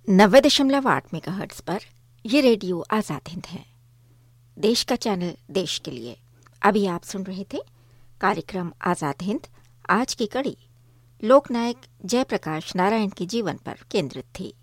90.8 megahertz पर ये radio Azad Hind है, देश का चैनल देश के लिए। अभी आप सुन रहे थे कार्यक्रम आज़ाद हिंद। आज की कड़ी लोकनायक जयप्रकाश नारायण के जीवन पर केंद्रित थी।